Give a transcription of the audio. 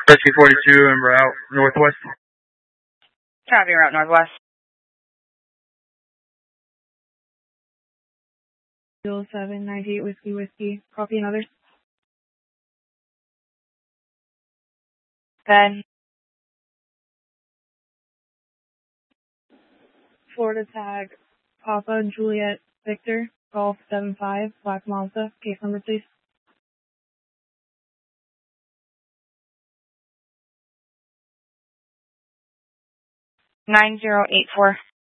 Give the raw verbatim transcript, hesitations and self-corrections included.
Rescue forty-two and we're out northwest. Copy, route northwest. seven ninety-eight Whiskey Whiskey. Copy another. Then. Florida tag Papa Juliet Victor Golf seven five Black Mazda. Case number please. nine zero eight four.